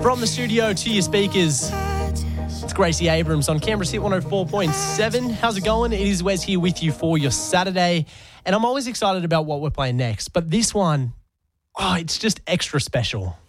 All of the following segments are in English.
From the studio to your speakers, it's Gracie Abrams on Canberra's Hit 104.7. How's it going? It is Wes here with you for your Saturday. And I'm always excited about what we're playing next. But this one, it's just extra special.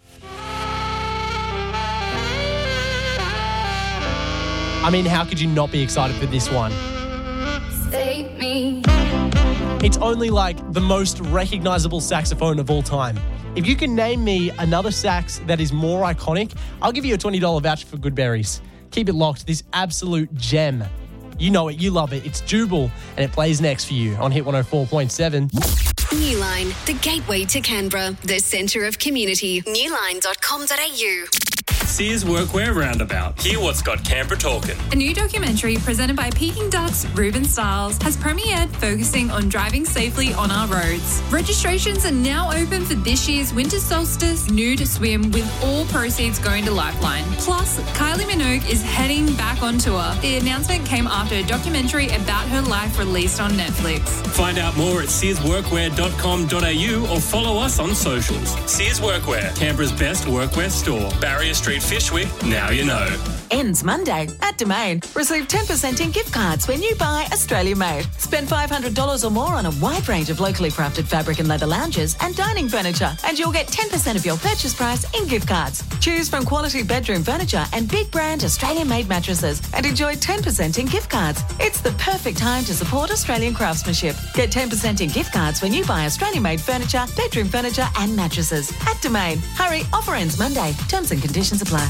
I mean, how could you not be excited for this one? Save me. It's only like the most recognizable saxophone of all time. If you can name me another sax that is more iconic, I'll give you a $20 voucher for Goodberries. Keep it locked. This absolute gem. You know it. You love it. It's Jubal, and it plays next for you on Hit 104.7. Newline, the gateway to Canberra, the centre of community. Newline.com.au. Sears Workwear Roundabout. Hear what's got Canberra talking. A new documentary presented by Peking Duck's Ruben Stiles has premiered, focusing on driving safely on our roads. Registrations are now open for this year's Winter Solstice Nude Swim, with all proceeds going to Lifeline. Plus, Kylie Minogue is heading back on tour. The announcement came after a documentary about her life released on Netflix. Find out more at searsworkwear.com.au or follow us on socials. Sears Workwear, Canberra's best workwear store. Barrier Street, Fishwick, now you know. Ends Monday at Domain. Receive 10% in gift cards when you buy Australia Made. Spend $500 or more on a wide range of locally crafted fabric and leather lounges and dining furniture, and you'll get 10% of your purchase price in gift cards. Choose from quality bedroom furniture and big brand Australian Made mattresses and enjoy 10% in gift cards. It's the perfect time to support Australian craftsmanship. Get 10% in gift cards when you buy Australian Made furniture, bedroom furniture and mattresses at Domain. Hurry, offer ends Monday. Terms and conditions apply.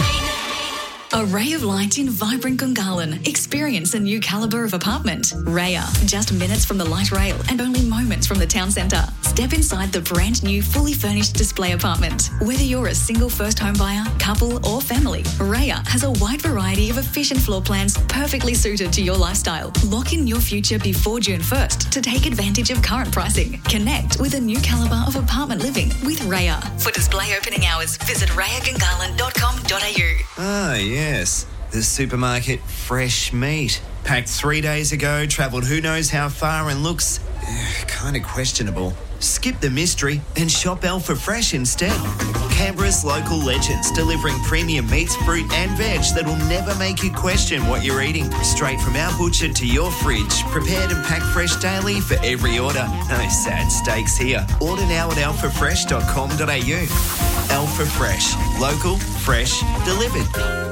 A ray of light in vibrant Gungahlin. Experience a new calibre of apartment. Raya, just minutes from the light rail and only moments from the town centre. Step inside the brand new fully furnished display apartment. Whether you're a single first home buyer, couple or family, Raya has a wide variety of efficient floor plans perfectly suited to your lifestyle. Lock in your future before June 1st to take advantage of current pricing. Connect with a new calibre of apartment living with Raya. For display opening hours, visit rayagungahlin.com.au. Ah, yes. The supermarket fresh meat. Packed 3 days ago, travelled who knows how far and looks kind of questionable. Skip the mystery and shop Alpha Fresh instead. Canberra's local legends, delivering premium meats, fruit and veg that will never make you question what you're eating. Straight from our butcher to your fridge, prepared and packed fresh daily for every order. No sad steaks here. Order now at alphafresh.com.au. Alpha Fresh. Local, fresh, delivered.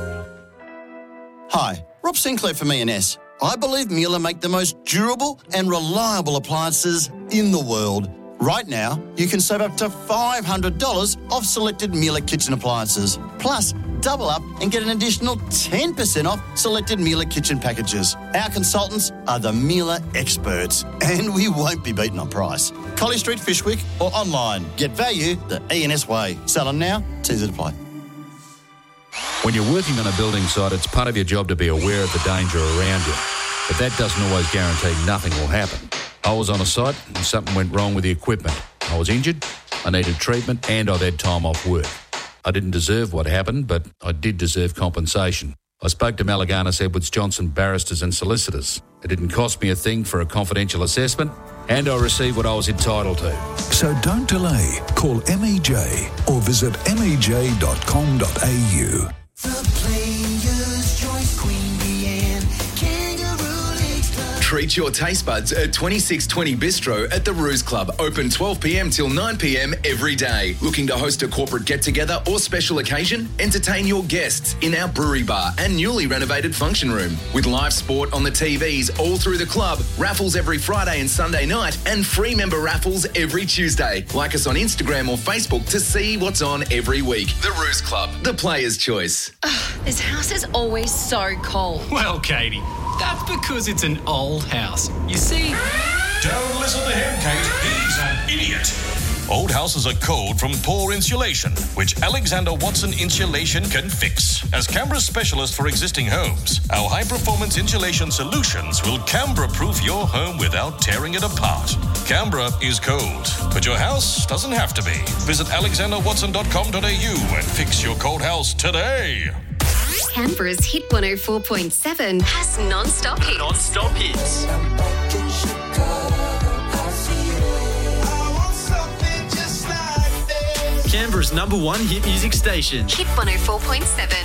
Hi, Rob Sinclair from E&S. I believe Miele make the most durable and reliable appliances in the world. Right now, you can save up to $500 off selected Miele kitchen appliances. Plus, double up and get an additional 10% off selected Miele kitchen packages. Our consultants are the Miele experts, and we won't be beaten on price. Collie Street, Fishwick, or online. Get value the E&S way. Sell them now, T's apply. When you're working on a building site, it's part of your job to be aware of the danger around you. But that doesn't always guarantee nothing will happen. I was on a site and something went wrong with the equipment. I was injured, I needed treatment, and I'd had time off work. I didn't deserve what happened, but I did deserve compensation. I spoke to Malaganas Edwards Johnson barristers and solicitors. It didn't cost me a thing for a confidential assessment, and I received what I was entitled to. So don't delay. Call MEJ or visit mej.com.au. Treat your taste buds at 2620 Bistro at the Ruse Club. Open 12 p.m. till 9 p.m. every day. Looking to host a corporate get-together or special occasion? Entertain your guests in our brewery bar and newly renovated function room. With live sport on the TVs all through the club, raffles every Friday and Sunday night, and free member raffles every Tuesday. Like us on Instagram or Facebook to see what's on every week. The Ruse Club, the player's choice. This house is always so cold. Well, Katie, that's because it's an old house. You see... Don't listen to him, Kate. He's an idiot. Old houses are cold from poor insulation, which Alexander Watson Insulation can fix. As Canberra's specialist for existing homes, our high-performance insulation solutions will Canberra-proof your home without tearing it apart. Canberra is cold, but your house doesn't have to be. Visit alexanderwatson.com.au and fix your cold house today. Canberra's Hit 104.7 has non-stop hits. Non-stop hits. Canberra's #1 hit music station. Hit 104.7.